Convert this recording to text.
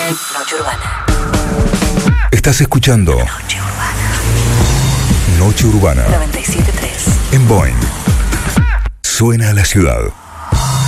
Noche Urbana. Estás escuchando Noche Urbana. Noche Urbana 97.3. en Boeing. Suena a la ciudad.